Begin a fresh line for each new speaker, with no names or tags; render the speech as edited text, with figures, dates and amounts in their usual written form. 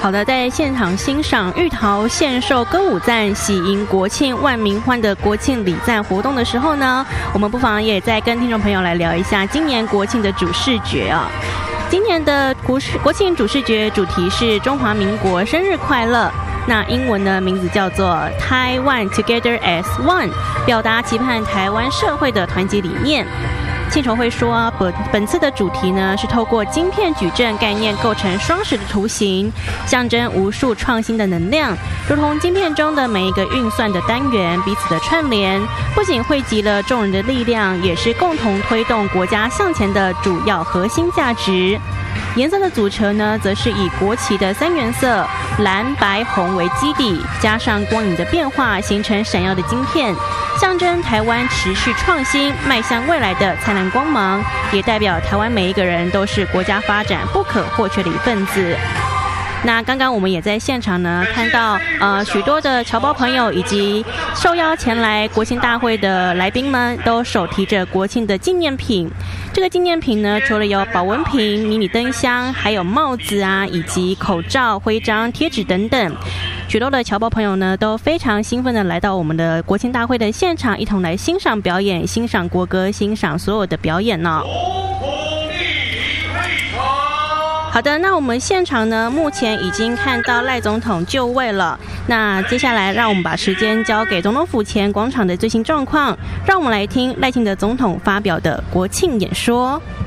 好的，在现场欣赏玉桃献寿歌舞赞，喜迎国庆万民欢的国庆礼赞活动的时候呢，我们不妨也再跟听众朋友来聊一下今年国庆的主视觉啊。今年的国庆主视觉主题是中华民国生日快乐，那英文的名字叫做 Taiwan Together as One， 表达期盼台湾社会的团结理念。庆筹会说，本次的主题呢是透过晶片矩阵概念构成双十的图形，象征无数创新的能量，如同晶片中的每一个运算的单元彼此的串联，不仅汇集了众人的力量，也是共同推动国家向前的主要核心价值。颜色的组成呢，则是以国旗的3原色蓝、白、红为基底，加上光影的变化，形成闪耀的晶片，象征台湾持续创新、迈向未来的灿烂光芒，也代表台湾每一个人都是国家发展不可或缺的一份子。那刚刚我们也在现场呢，看到许多的侨胞朋友以及受邀前来国庆大会的来宾们，都手提着国庆的纪念品。这个纪念品呢，除了有保温瓶、迷你灯箱，还有帽子啊，以及口罩、徽章、贴纸等等。许多的侨胞朋友呢，都非常兴奋的来到我们的国庆大会的现场，一同来欣赏表演、欣赏国歌、欣赏所有的表演呢。好的，那我们现场呢，目前已经看到赖总统就位了。那接下来，让我们把时间交给总统府前广场的最新状况，让我们来听赖清德总统发表的国庆演说。